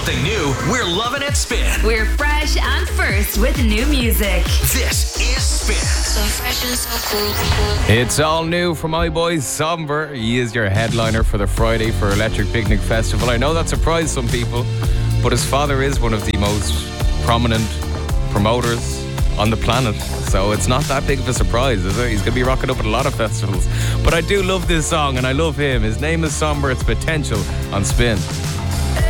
something new, we're loving it Spin. We're fresh and first with new music. This is Spin. So fresh and so cool. It's all new from my boy Somber. He is your headliner for the Friday for Electric Picnic Festival. I know that surprised some people, but his father is one of the most prominent promoters on the planet, so it's not that big of a surprise, is it? He's going to be rocking up at a lot of festivals. But I do love this song and I love him. His name is Somber. It's Potential on Spin.